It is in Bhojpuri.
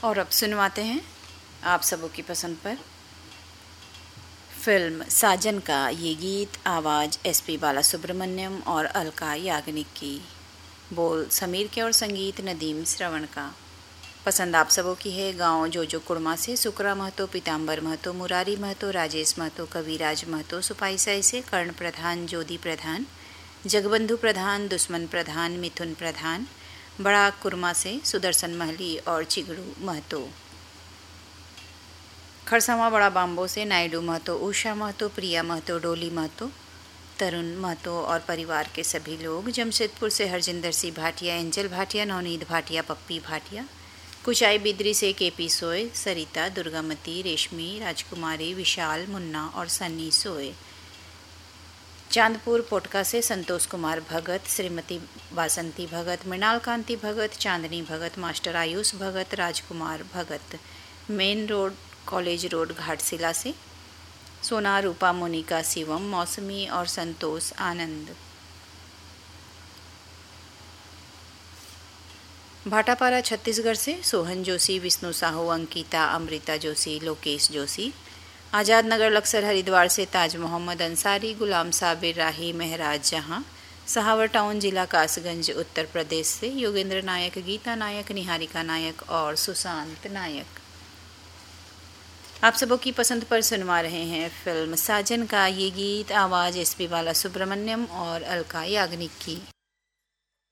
और अब सुनवाते हैं आप सबों की पसंद पर फिल्म साजन का ये गीत। आवाज़ एसपी बालासुब्रमण्यम और अलका याग्निक की, बोल समीर के और संगीत नदीम श्रवण का। पसंद आप सबों की है। गांव जो कुड़मा से सुकरा महतो, पीताम्बर महतो, मुरारी महतो, राजेश महतो, कविराज महतो, सुपाईसाई से कर्ण प्रधान, ज्योति प्रधान, जगबंधु प्रधान, दुश्मन प्रधान, मिथुन प्रधान, बड़ा कुरमा से सुदर्शन महली और चिगड़ू महतो, खरसावा बड़ा बाम्बो से नायडू महतो, उषा महतो, प्रिया महतो, डोली महतो, तरुण महतो और परिवार के सभी लोग, जमशेदपुर से हरजिंदर सिंह भाटिया, एंजल भाटिया, नवनीत भाटिया, पप्पी भाटिया, कुचाई बिद्री से केपी सोय, सरिता, दुर्गामती, रेशमी, राजकुमारी, विशाल, मुन्ना और सन्नी सोय, चांदपुर पोटका से संतोष कुमार भगत, श्रीमती वासंती भगत, मृणाल कांति भगत, चांदनी भगत, मास्टर आयुष भगत, राजकुमार भगत, main road college road Ghatshila से सोना, रूपा, मोनिका, शिवम, मौसमी और संतोष आनंद, भाटापारा छत्तीसगढ़ से सोहन जोशी, विष्णु साहू, अंकिता, अमृता जोशी, लोकेश जोशी, आज़ाद नगर लक्सर हरिद्वार से ताज मोहम्मद अंसारी, गुलाम साबिर राही, महराज जहां, सहावर टाउन जिला कासगंज उत्तर प्रदेश से योगेंद्र नायक, गीता नायक, निहारिका नायक और सुशांत नायक। आप सबों की पसंद पर सुनवा रहे हैं फिल्म साजन का ये गीत। आवाज़ एसपी बालासुब्रमण्यम और अलका याग्निक की।